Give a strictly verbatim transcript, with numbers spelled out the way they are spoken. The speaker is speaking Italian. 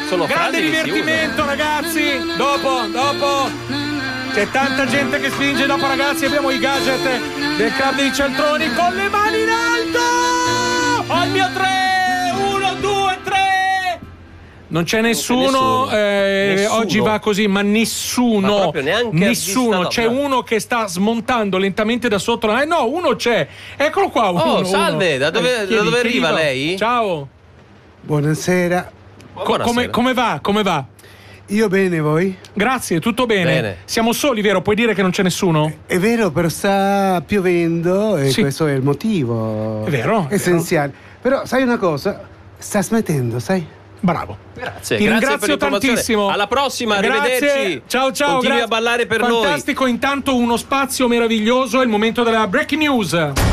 sono grande frasi che si divertimento, ragazzi. Dopo, dopo. C'è tanta gente che spinge. Dopo, ragazzi, abbiamo i gadget del club dei cialtroni con le mani in alto. Al mio tre. Uno, due, tre. Non c'è nessuno, nessuno. Eh, Nessuno. Oggi va così, ma nessuno, Ma proprio neanche nessuno. a vista, C'è no. uno che sta smontando lentamente da sotto. Eh no, uno c'è. Eccolo qua. Uno, Oh, salve, uno. da dove, Eh, da chiedi, dove arriva chiedi, lei? Ciao. Buonasera. Co- Buonasera. come, come va? Come va? Io bene, voi? Grazie, tutto bene. Bene. Siamo soli, vero? Puoi dire che non c'è nessuno? È vero, però sta piovendo e Sì. questo è il motivo È vero, è essenziale. Però sai una cosa? Sta smettendo, sai? Bravo. Grazie, Ti grazie ringrazio per l'informazione. tantissimo. Alla prossima, Grazie. arrivederci. Ciao ciao. Continui grazie. a ballare per noi. Fantastico, intanto uno spazio meraviglioso, è il momento della breaking news.